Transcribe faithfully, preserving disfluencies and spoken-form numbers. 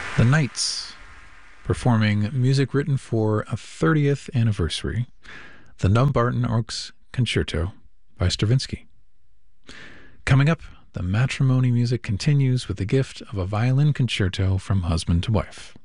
The Knights, performing music written for a thirtieth anniversary, the Dumbarton Oaks Concerto by Stravinsky. Coming up, the matrimony music continues with the gift of a violin concerto from husband to wife.